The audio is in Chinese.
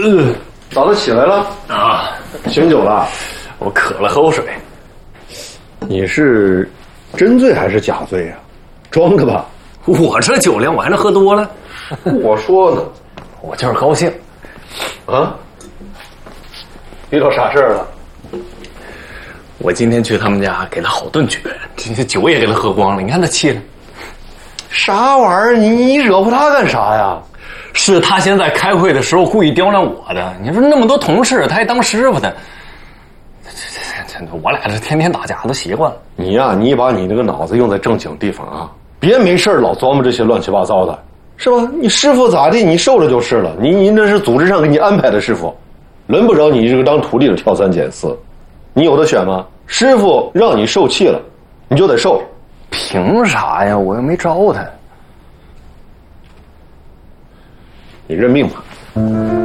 早上起来了啊？ 醒酒了？ 我渴了，喝口水。 你是真醉还是假醉啊？装的吧？ 我这酒量，我还能喝多了？ 我说呢， 我就是高兴。 啊？遇到啥事儿了？ 我今天去他们家给他好顿绝，这酒也给他喝光了。你看他气的。 啥玩意儿？你惹乎他干啥呀？ 是他先在开会的时候故意刁难我的。你说那么多同事，他还当师傅的。我俩这天天打架都习惯了。 你呀，你把你那个脑子用在正经地方啊，别没事老琢磨这些乱七八糟的，是吧？你师傅咋地，你受了就是了。你那是组织上给你安排的师傅，轮不着你这个当徒弟的挑三拣四。你有的选吗？师傅让你受气了，你就得受。 凭啥呀？我又没招他。 你认命吧。